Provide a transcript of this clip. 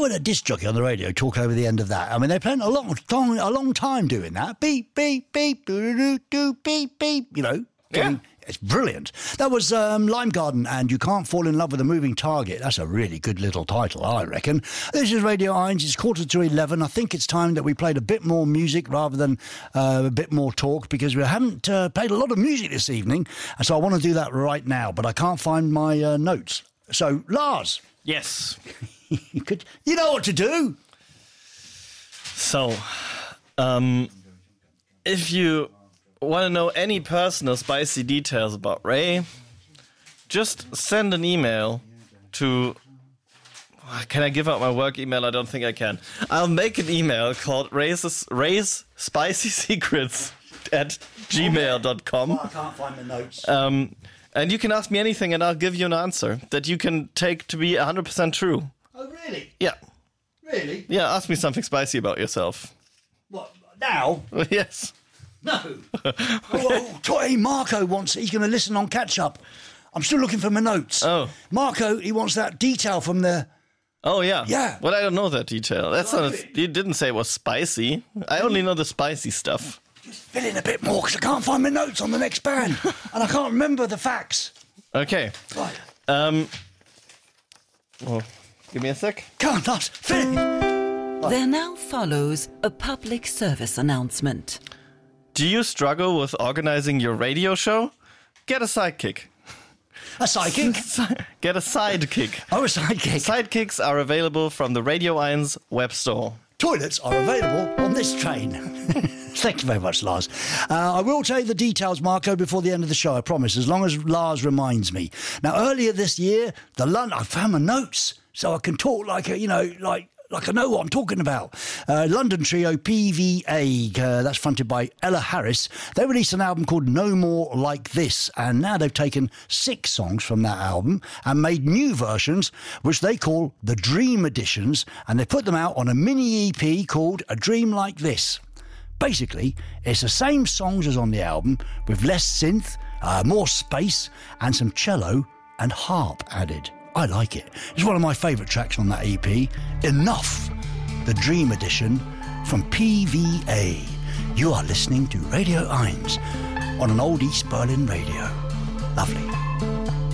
would a disc jockey on the radio talk over the end of that? I mean, they spent a long time doing that. Beep, beep, beep, do, beep, beep, you know. Yeah. It's brilliant. That was Lime Garden and You Can't Fall in Love with a Moving Target. That's a really good little title, I reckon. This is Radio Irons. It's 11:15. I think it's time that we played a bit more music rather than a bit more talk, because we haven't played a lot of music this evening, and so I want to do that right now, but I can't find my notes. So, Lars. Yes. You know what to do. So, if you want to know any personal spicy details about Ray, just send an email to... Can I give out my work email? I don't think I can. I'll make an email called Ray's Spicy Secrets at gmail.com. Well, I can't find the notes. And you can ask me anything and I'll give you an answer that you can take to be 100% true. Oh, really? Yeah. Really? Yeah, ask me something spicy about yourself. What, now? Yes. No. Hey, Marco wants... He's going to listen on catch-up. I'm still looking for my notes. Oh. Marco, he wants that detail from the... Oh, yeah. Yeah. Well, I don't know that detail. That's not... You didn't say it was spicy. I only know the spicy stuff. Just fill in a bit more, because I can't find my notes on the next band. And I can't remember the facts. Okay. Right. Well, give me a sec. Can't, Lars. Fill it. There now follows a public service announcement. Do you struggle with organizing your radio show? Get a sidekick. A sidekick? Get a sidekick. Oh, a sidekick. Sidekicks are available from the Radio Irons web store. Toilets are available on this train. Thank you very much, Lars. I will tell you the details, Marco, before the end of the show, I promise, as long as Lars reminds me. Now, earlier this year, I found my notes, so I can talk like I know what I'm talking about. London trio PVA, that's fronted by Ella Harris. They released an album called No More Like This, and now they've taken 6 songs from that album and made new versions, which they call the Dream Editions, and they put them out on a mini EP called A Dream Like This. Basically, it's the same songs as on the album, with less synth, more space, and some cello and harp added. I like it. It's one of my favourite tracks on that EP. Enough, the Dream Edition from PVA. You are listening to Radio Irons on an old East Berlin radio. Lovely.